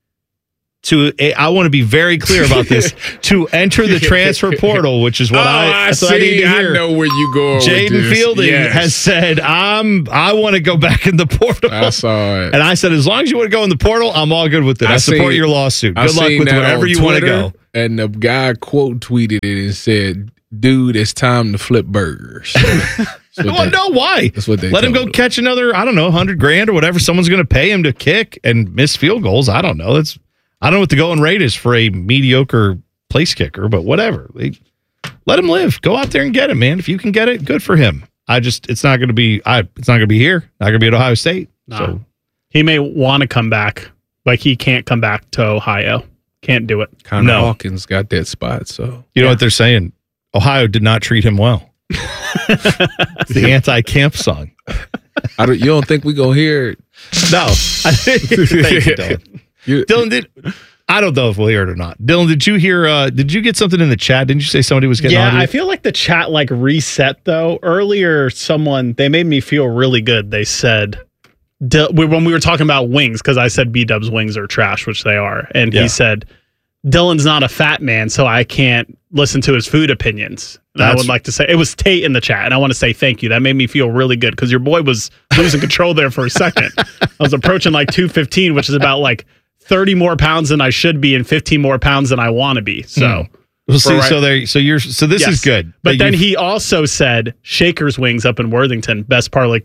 I want to be very clear about this. To enter the transfer portal, which is what I need to hear. I know where you go. Jaden Fielding has said, I want to go back in the portal. I saw it. And I said, as long as you want to go in the portal, I'm all good with it. I support your lawsuit. Good luck with whatever you want to go. And the guy quote tweeted it and said, dude, it's time to flip burgers. Well, no, why? That's what they let him go catch another, I don't know, $100,000 or whatever someone's going to pay him to kick and miss field goals. I don't know. I don't know what the going rate is for a mediocre place kicker, but whatever. Let him live. Go out there and get it, man. If you can get it, good for him. It's not going to be here. Not going to be at Ohio State. Nah. So he may want to come back, but he can't come back to Ohio. Can't do it. Connor Hawkins got that spot. So you know what they're saying? Ohio did not treat him well. The anti-camp song. You don't think we gonna hear it? No. Thank you, Dylan. Dylan, I don't know if we'll hear it or not. Dylan, did you hear? Did you get something in the chat? Didn't you say somebody was getting audio? I feel like the chat reset though. Earlier, they made me feel really good. They said when we were talking about wings, because I said B-Dub's wings are trash, which they are, and he said Dylan's not a fat man, so I can't listen to his food opinions. And I would like to say, it was Tate in the chat, and I want to say thank you. That made me feel really good, because your boy was losing control there for a second. I was approaching 215, which is about 30 more pounds than I should be and 15 more pounds than I want to be. So, this is good. But then he also said Shaker's Wings up in Worthington, best garlic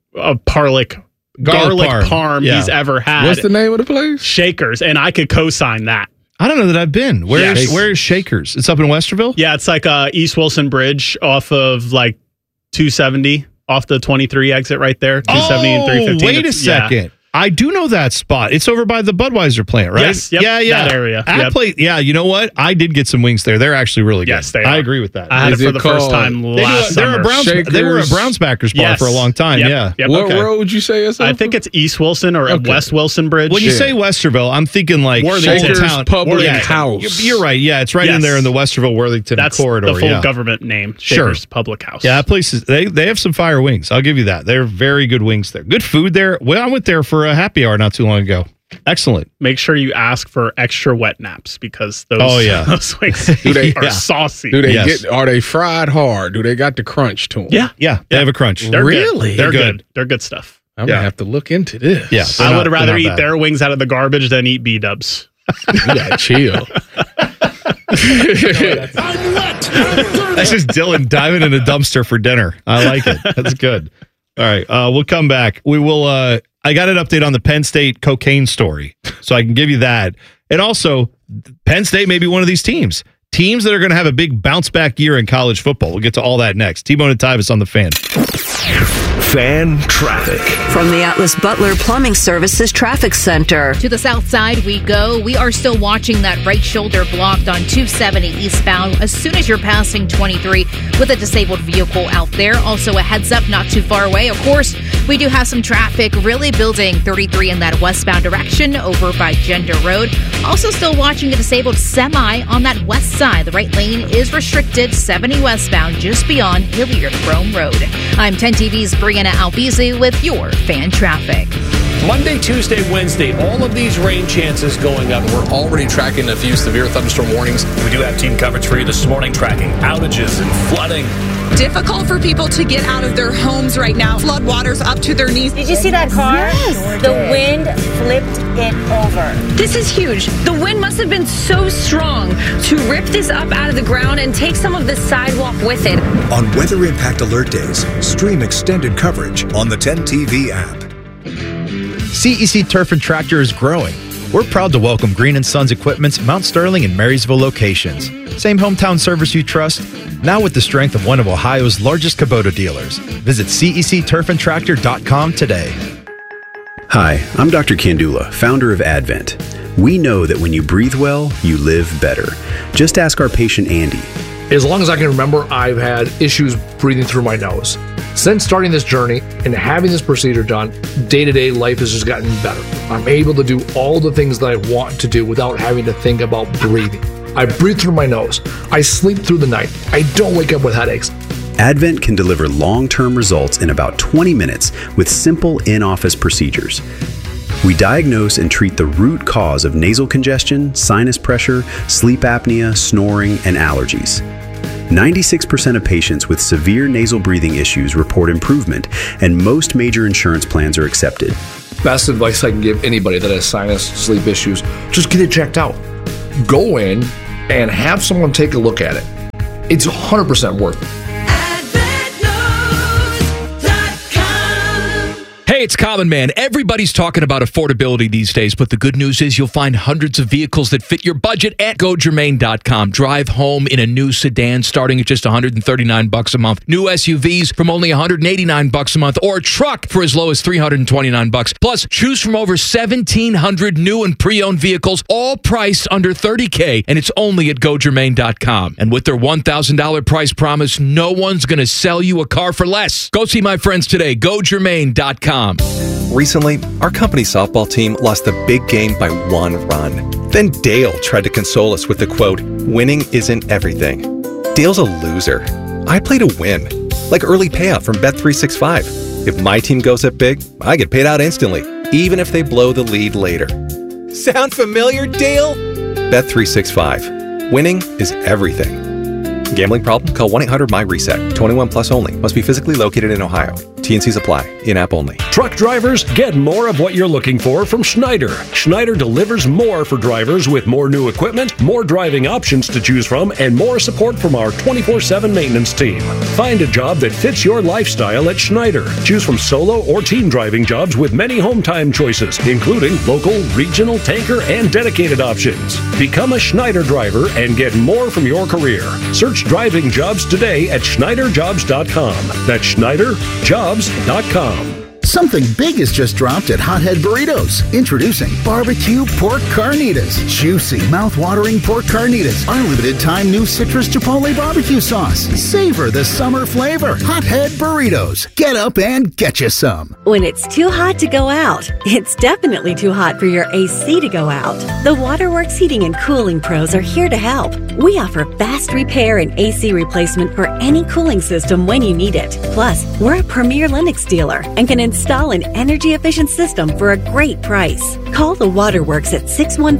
parm he's ever had. What's the name of the place? Shakers, and I could co-sign that. I don't know that I've been. Where is Shakers? It's up in Westerville? Yeah, it's East Wilson Bridge off of 270, off the 23 exit right there. 270 and 315. Wait a second. Yeah. I do know that spot. It's over by the Budweiser plant, right? Yes. Yep, yeah. That area. You know what? I did get some wings there. They're actually really good. Yes, they are. I agree with that. I had it for the first time last summer. They were a Brownsbackers bar for a long time. Yep. What road would you say it's I think it's East Wilson or West Wilson Bridge. When you say Westerville, I'm thinking Worthington Public House. You're right. Yeah, it's right in there in the Westerville-Worthington corridor. That's the full government name. Shaker's Public House. Yeah, that place is, they have some fire wings. I'll give you that. They're very good wings there. Good food there. Well, I went there for a happy hour not too long ago. Excellent. Make sure you ask for extra wet naps, because those wings are saucy. Are they fried hard? Do they got the crunch to them? Yeah. They have a crunch. Really? They're good. They're good stuff. I'm gonna have to look into this. Yeah, I would rather eat their wings out of the garbage than eat B-Dubs. You gotta chill. That's just Dylan diving in a dumpster for dinner. I like it. That's good. All right, we'll come back. We will. I got an update on the Penn State cocaine story, so I can give you that. And also, Penn State may be one of these teams that are going to have a big bounce back year in college football. We'll get to all that next. T-Bone and Tyvis on the Fan. Fan traffic. From the Atlas Butler Plumbing Services Traffic Center. To the south side we go. We are still watching that right shoulder blocked on 270 eastbound as soon as you're passing 23 with a disabled vehicle out there. Also a heads up not too far away. Of course, we do have some traffic really building 33 in that westbound direction over by Gender Road. Also still watching a disabled semi on that west side. The right lane is restricted 70 westbound just beyond Hilliard Rome Road. I'm 10 TV's Brianna Albizi with your fan traffic. Monday, Tuesday, Wednesday, all of these rain chances going up. We're already tracking a few severe thunderstorm warnings. We do have team coverage for you this morning, tracking outages and flooding. Difficult for people to get out of their homes right now. Flood waters up to their knees. Did you see that car? Yes. The wind flipped it over. This is huge. The wind must have been so strong to rip this up out of the ground and take some of the sidewalk with it. On Weather Impact Alert Days, stream extended coverage on the 10 TV app. CEC Turf and Tractor is growing. We're proud to welcome Green & Sons Equipment's Mount Sterling and Marysville locations. Same hometown service you trust, now with the strength of one of Ohio's largest Kubota dealers. Visit CECTurfandTractor.com today. Hi, I'm Dr. Kandula, founder of Advent. We know that when you breathe well, you live better. Just ask our patient Andy. As long as I can remember, I've had issues breathing through my nose. Since starting this journey and having this procedure done, day-to-day life has just gotten better. I'm able to do all the things that I want to do without having to think about breathing. I breathe through my nose. I sleep through the night. I don't wake up with headaches. Advent can deliver long-term results in about 20 minutes with simple in-office procedures. We diagnose and treat the root cause of nasal congestion, sinus pressure, sleep apnea, snoring, and allergies. 96% of patients with severe nasal breathing issues report improvement, and most major insurance plans are accepted. Best advice I can give anybody that has sinus, sleep issues, just get it checked out. Go in and have someone take a look at it. It's 100% worth it. Hey, it's Common Man. Everybody's talking about affordability these days, but the good news is you'll find hundreds of vehicles that fit your budget at GoGermain.com. Drive home in a new sedan starting at just $139 a month. New SUVs from only $189 a month, or a truck for as low as $329. Plus, choose from over 1,700 new and pre-owned vehicles, all priced under $30K, and it's only at GoGermain.com. And with their $1,000 price promise, no one's going to sell you a car for less. Go see my friends today. GoGermain.com. Recently, our company softball team lost the big game by 1 run. Then Dale tried to console us with the quote, "Winning isn't everything." Dale's a loser. I play to win, like early payout from Bet365. If my team goes up big, I get paid out instantly, even if they blow the lead later. Sound familiar, Dale? Bet365. Winning is everything. Gambling problem? Call 1-800-MY-RESET. 21 plus only. Must be physically located in Ohio. T&Cs apply. In-app only. Truck drivers, get more of what you're looking for from Schneider. Schneider delivers more for drivers with more new equipment, more driving options to choose from, and more support from our 24/7 maintenance team. Find a job that fits your lifestyle at Schneider. Choose from solo or team driving jobs with many home time choices, including local, regional, tanker, and dedicated options. Become a Schneider driver and get more from your career. Search driving jobs today at SchneiderJobs.com. That's SchneiderJobs.com. Something big has just dropped at Hothead Burritos. Introducing barbecue pork carnitas. Juicy, mouth-watering pork carnitas. Our limited-time new citrus chipotle barbecue sauce. Savor the summer flavor. Hothead Burritos. Get up and get you some. When it's too hot to go out, it's definitely too hot for your AC to go out. The Waterworks Heating and Cooling Pros are here to help. We offer fast repair and AC replacement for any cooling system when you need it. Plus, we're a premier Lennox dealer and can install an energy-efficient system for a great price. Call the Waterworks at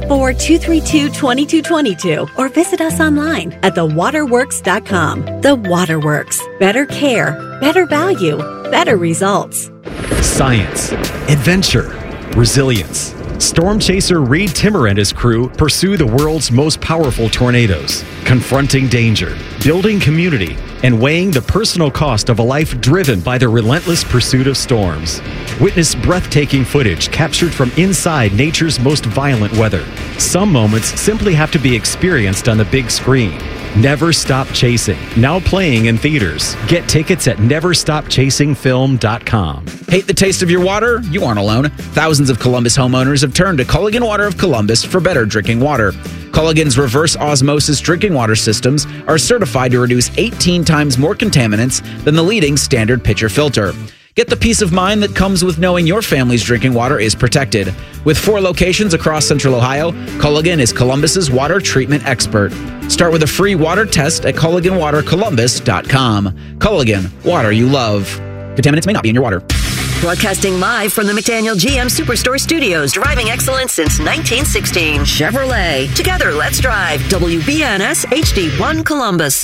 614-232-2222 or visit us online at thewaterworks.com. The Waterworks. Better care, better value, better results. Science, adventure, resilience. Storm chaser Reed Timmer and his crew pursue the world's most powerful tornadoes, confronting danger, building community, and weighing the personal cost of a life driven by the relentless pursuit of storms. Witness breathtaking footage captured from inside nature's most violent weather. Some moments simply have to be experienced on the big screen. Never Stop Chasing, now playing in theaters. Get tickets at neverstopchasingfilm.com. Hate the taste of your water? You aren't alone. Thousands of Columbus homeowners have turned to Culligan Water of Columbus for better drinking water. Culligan's reverse osmosis drinking water systems are certified to reduce 18 times more contaminants than the leading standard pitcher filter. Get the peace of mind that comes with knowing your family's drinking water is protected. With 4 locations across Central Ohio, Culligan is Columbus's water treatment expert. Start with a free water test at CulliganWaterColumbus.com. Culligan, water you love. Contaminants may not be in your water. Broadcasting live from the McDaniel GM Superstore Studios, driving excellence since 1916. Chevrolet. Together, let's drive. WBNS HD1 Columbus.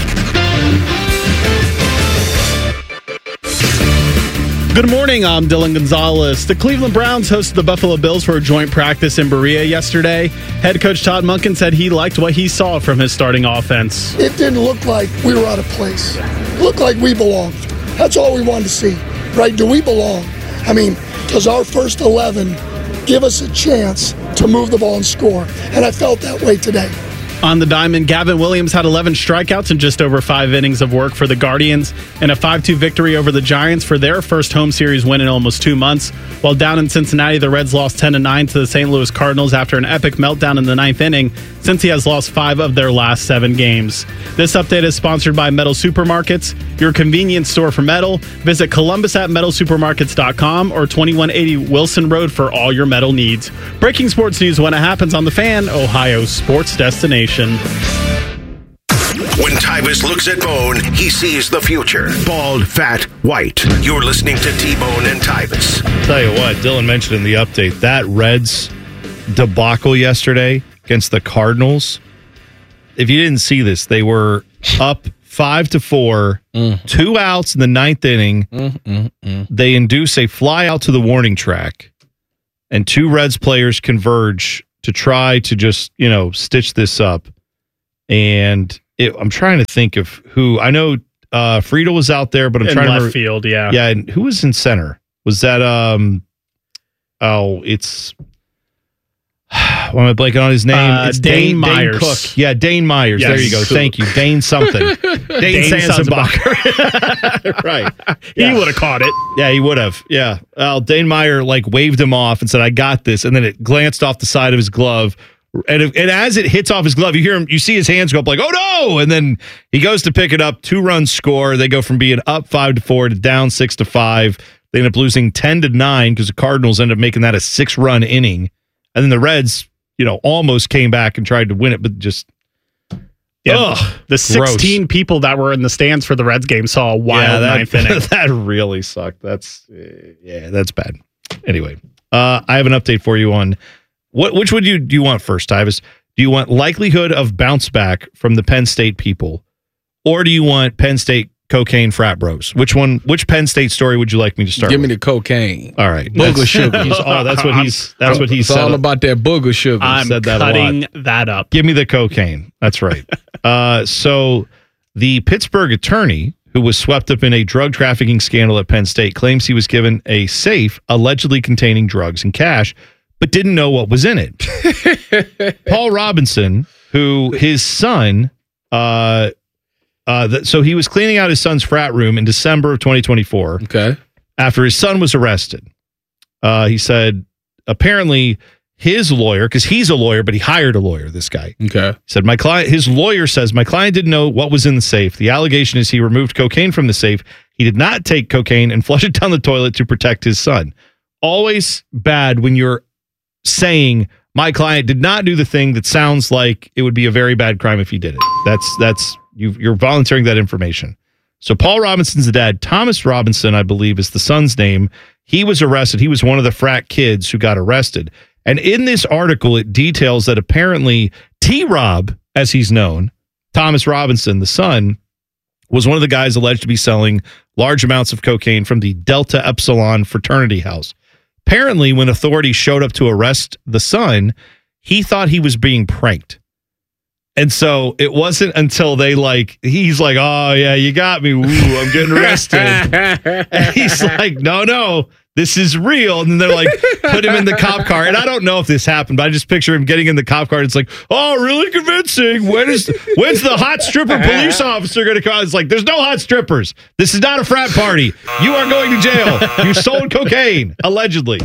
Good morning, I'm Dylan Gonzalez. The Cleveland Browns hosted the Buffalo Bills for a joint practice in Berea yesterday. Head coach Todd Monken said he liked what he saw from his starting offense. It didn't look like we were out of place. It looked like we belonged. That's all we wanted to see, right? Do we belong? I mean, does our first 11 give us a chance to move the ball and score? And I felt that way today. On the diamond, Gavin Williams had 11 strikeouts in just over 5 innings of work for the Guardians and a 5-2 victory over the Giants for their first home series win in almost 2 months. While down in Cincinnati, the Reds lost 10-9 to the St. Louis Cardinals after an epic meltdown in the 9th inning. since he has lost 5 of their last 7 games. This update is sponsored by Metal Supermarkets, your convenience store for metal. Visit Columbus at metalsupermarkets.com or 2180 Wilson Road for all your metal needs. Breaking sports news when it happens on The Fan, Ohio's sports destination. When Tyvis looks at Bone, he sees the future. Bald, fat, white. You're listening to T-Bone and Tyvis. Tell you what, Dylan mentioned in the update, that Reds debacle yesterday against the Cardinals. If you didn't see this, they were up 5-4, 2 outs in the 9th inning. They induce a fly out to the warning track, and 2 Reds players converge to try to just, stitch this up. And I'm trying to think of who. I know Friedel was out there, but I'm trying to remember. Left field, yeah. Yeah, and who was in center? Was that it's why am I blanking on his name? It's Dane Myers. Dane Cook. Yeah, Dane Myers. Yes. There you go. Thank you. Dane something. Dane Sanzenbacher. Right. He would have caught it. Yeah, he would have. Yeah. Dane Meyer waved him off and said, "I got this," and then it glanced off the side of his glove. And as it hits off his glove, you see his hands go up like, "Oh no!" And then he goes to pick it up. 2-run score. They go from being up 5-4 to down 6-5. They end up losing 10-9 because the Cardinals end up making that a 6-run inning. And then the Reds, almost came back and tried to win it, but just the 16 people that were in the stands for the Reds game saw a wild 9th inning. That really sucked. That's bad. Anyway, I have an update for you on. Which would do you want first, Tyvis? Do you want likelihood of bounce back from the Penn State people, or do you want Penn State cocaine frat bros? Which Penn State story would you like me to start? Give me the cocaine. All right, booger sugar. That's what he it's said. All about that booger sugar. I'm said that cutting that up. Give me the cocaine. That's right. So the Pittsburgh attorney, who was swept up in a drug trafficking scandal at Penn State, claims he was given a safe allegedly containing drugs and cash, but didn't know what was in it. Paul Robinson, who his son, so he was cleaning out his son's frat room in December of 2024. Okay. After his son was arrested. He said, apparently his lawyer, because he's a lawyer, but he hired a lawyer, this guy. Okay. He said, his lawyer says, my client didn't know what was in the safe. The allegation is he removed cocaine from the safe. He did not take cocaine and flush it down the toilet to protect his son. Always bad when you're saying my client did not do the thing that sounds like it would be a very bad crime if he did it. That's you're volunteering that information. So Paul Robinson's the dad. Thomas Robinson, I believe, is the son's name. He was arrested. He was one of the frat kids who got arrested. And in this article, it details that apparently T-Rob, as he's known, Thomas Robinson, the son, was one of the guys alleged to be selling large amounts of cocaine from the Delta Epsilon fraternity house. Apparently, when authorities showed up to arrest the son, he thought he was being pranked. And so it wasn't until he's like, "Oh, yeah, you got me. Ooh, I'm getting arrested." And he's like, no, this is real. And then they're like, put him in the cop car. And I don't know if this happened, but I just picture him getting in the cop car. And it's like, "Oh, really convincing. When's the hot stripper police officer going to come?" It's like, there's no hot strippers. This is not a frat party. You are going to jail. You sold cocaine, allegedly.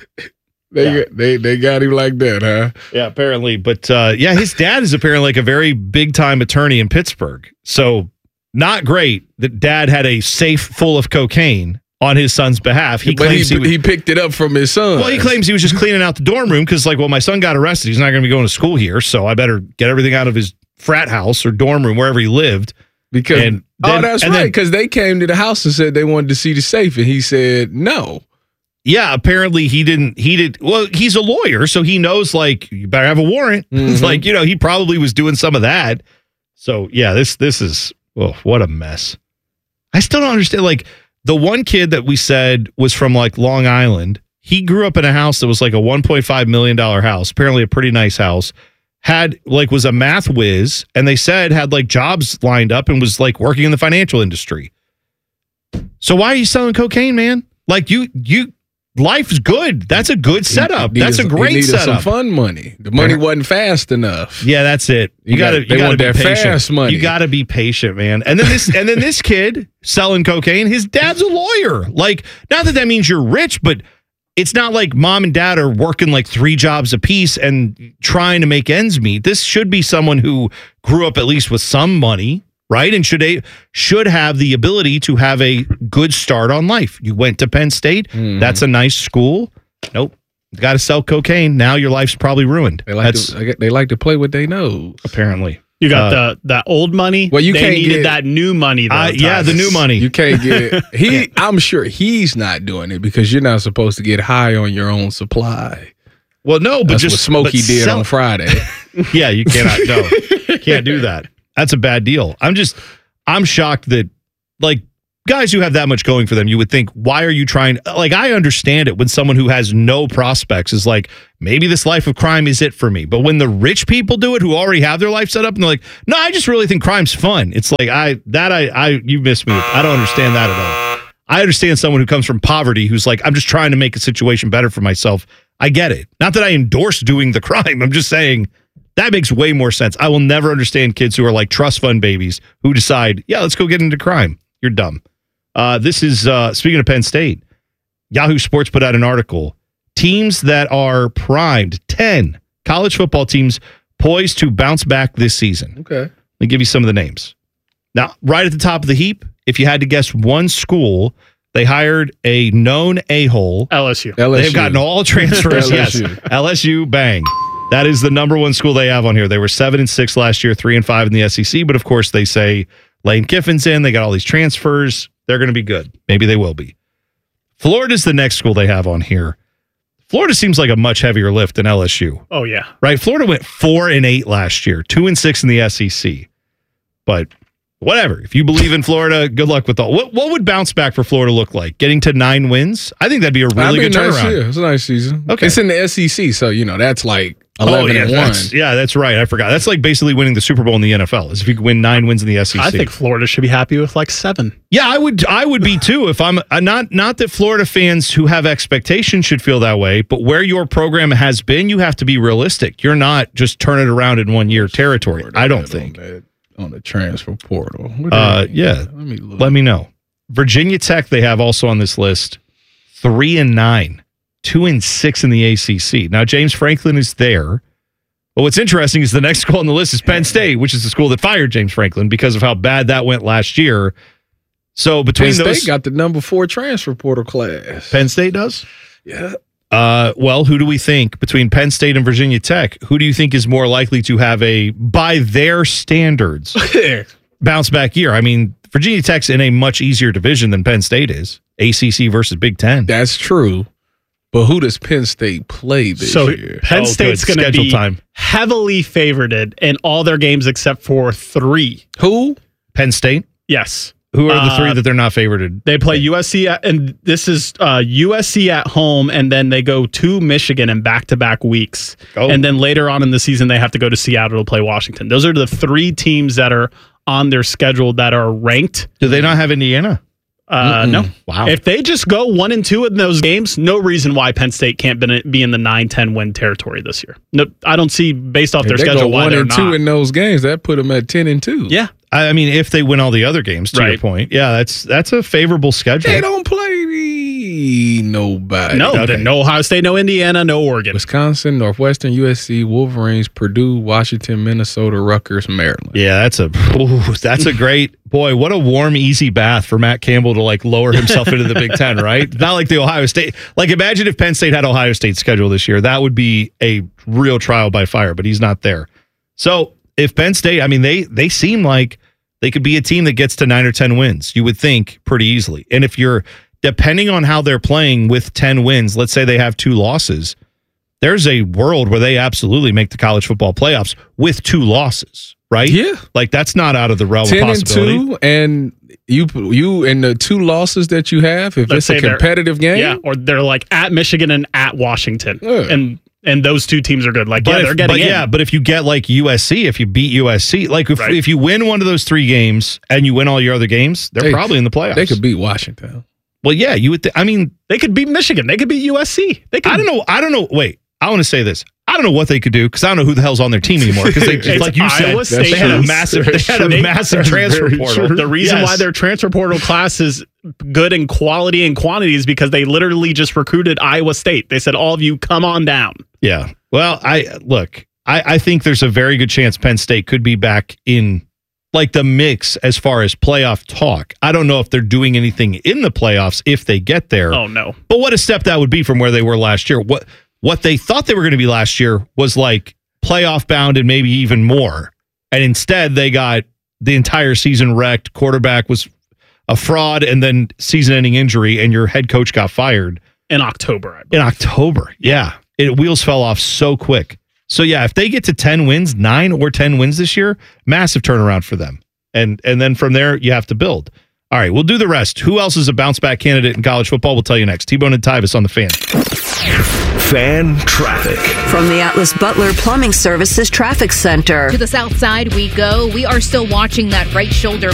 They got him like that, huh? Yeah, apparently. But his dad is apparently a very big time attorney in Pittsburgh. So not great that dad had a safe full of cocaine on his son's behalf. He picked it up from his son. Well, he claims he was just cleaning out the dorm room because, my son got arrested. He's not going to be going to school here, so I better get everything out of his frat house or dorm room, wherever he lived. That's right, because they came to the house and said they wanted to see the safe, and he said no. Yeah, apparently he did. Well, he's a lawyer, so he knows, you better have a warrant. It's he probably was doing some of that. So, yeah, this is, what a mess. I still don't understand, the one kid that we said was from Long Island, he grew up in a house that was a $1.5 million house, apparently a pretty nice house, had was a math whiz, and they said had jobs lined up and was working in the financial industry. So why are you selling cocaine, man? Life's good. That's a good setup. That's a great setup. Some fun money. The money wasn't fast enough. Yeah, that's it. You got to be that patient. Fast money. You got to be patient, man. And then this kid selling cocaine, his dad's a lawyer. Not that means you're rich, but it's not like mom and dad are working like 3 jobs apiece and trying to make ends meet. This should be someone who grew up at least with some money, right? And should have the ability to have a good start on life. You went to Penn State. That's a nice school. Nope. You got to sell cocaine. Now your life's probably ruined. They like to play what they know. Apparently. You got that old money. Well, you they can't needed get that new money. Though, yeah, the new money. You can't get it. I'm sure he's not doing it because you're not supposed to get high on your own supply. Well, no, but that's just what Smokey did on Friday. Yeah, you cannot. No, can't do that. That's a bad deal. I'm shocked that like guys who have that much going for them, you would think, why are you trying? Like, I understand it when someone who has no prospects is like, maybe this life of crime is it for me. But when the rich people do it, who already have their life set up, and they're like, no, I just really think crime's fun. It's like, you missed me. I don't understand that at all. I understand someone who comes from poverty who's like, I'm just trying to make a situation better for myself. I get it. Not that I endorse doing the crime. I'm just saying that makes way more sense. I will never understand kids who are like trust fund babies who decide, yeah, let's go get into crime. You're dumb. This is, speaking of Penn State, Yahoo Sports put out an article. Teams that are primed, 10 college football teams poised to bounce back this season. Okay. Let me give you some of the names. Now, right at the top of the heap, if you had to guess one school, they hired a known a-hole. LSU. They've gotten all transfers. Yes. LSU, bang. That is the number one school they have on here. They were 7-6 last year, 3-5 in the SEC. But of course, they say Lane Kiffin's in. They got all these transfers. They're going to be good. Maybe they will be. Florida's the next school they have on here. Florida seems like a much heavier lift than LSU. Oh, yeah. Right? Florida went 4-8 last year, 2-6 in the SEC. But whatever. If you believe in Florida, good luck with all. What would bounce back for Florida look like? Getting to 9 wins? I think that'd be a really good turnaround. Nice, yeah. It's a nice season. Okay. It's in the SEC, so, that's like 11-1. That's right. I forgot. That's like basically winning the Super Bowl in the NFL, is if you could win 9 wins in the SEC. I think Florida should be happy with like 7. Yeah, I would be too. If I'm not that Florida fans who have expectations should feel that way, but where your program has been, you have to be realistic. You're not just turn it around in 1 year territory. I don't think. On the transfer portal. Yeah. Let me know. Virginia Tech, they have also on this list 3-9. 2-6 in the ACC. Now, James Franklin is there. But what's interesting is the next school on the list is Penn State, which is the school that fired James Franklin because of how bad that went last year. So between Penn those, State got the number 4 transfer portal class. Penn State does? Yeah. Well, who do we think between Penn State and Virginia Tech? Who do you think is more likely to have a, by their standards, bounce back year? I mean, Virginia Tech's in a much easier division than Penn State is. ACC versus Big Ten. That's true. But who does Penn State play this year? Penn State's going to be heavily favored in all their games except for 3. Who? Penn State? Yes. Who are the 3 that they're not favored? They play USC, and this is USC at home, and then they go to Michigan in back-to-back weeks. Oh. And then later on in the season, they have to go to Seattle to play Washington. Those are the 3 teams that are on their schedule that are ranked. Do they not have Indiana? No. Wow. If they just go 1-2 in those games, no reason why Penn State can't be in the 9-10 win territory this year. No, I don't see based off their schedule why they're not. 1-2 in those games, that put them at 10-2. Yeah. I mean, if they win all the other games, to your point, yeah, that's a favorable schedule. They don't play nobody. No, no Ohio State, no Indiana, no Oregon. Wisconsin, Northwestern, USC, Wolverines, Purdue, Washington, Minnesota, Rutgers, Maryland. Yeah, that's a great, boy, what a warm, easy bath for Matt Campbell to like lower himself into the Big Ten, right? Not like the Ohio State. Like imagine if Penn State had Ohio State's schedule this year. That would be a real trial by fire, but he's not there. So if Penn State, I mean, they seem like they could be a team that gets to 9 or 10 wins, you would think, pretty easily. And if you're, depending on how they're playing with 10 wins, let's say they have 2 losses, there's a world where they absolutely make the college football playoffs with 2 losses, right? Yeah. Like that's not out of the realm of possibility. 10-2, and you in the 2 losses that you have, if it's a competitive game. Yeah, or they're like at Michigan and at Washington. Yeah. And those 2 teams are good. Like, they're getting in. Yeah, but if you get like USC, if you beat USC, like if you win one of those 3 games and you win all your other games, they're probably in the playoffs. They could beat Washington. Well, yeah, you would. I mean, they could beat Michigan. They could beat USC. They could. I don't know. Wait, I want to say this. I don't know what they could do because I don't know who the hell's on their team anymore. Because they, like you said, they had a massive transfer portal. The reason why their transfer portal class is good in quality and quantities because they literally just recruited Iowa State. They said, all of you come on down. Yeah. Well, I think there's a very good chance Penn State could be back in like the mix as far as playoff talk. I don't know if they're doing anything in the playoffs if they get there. Oh, no. But what a step that would be from where they were last year. What they thought they were going to be last year was like playoff bound and maybe even more. And instead they got the entire season wrecked. Quarterback was a fraud and then season-ending injury, and your head coach got fired. In October, In October, yeah. Wheels fell off so quick. So, yeah, if they get to 10 wins, 9 or 10 wins this year, massive turnaround for them. And then from there, you have to build. All right, we'll do the rest. Who else is a bounce-back candidate in college football? We'll tell you next. T-Bone and Tyvis on the Fan. Fan traffic. From the Atlas Butler Plumbing Services Traffic Center. To the south side we go. We are still watching that right shoulder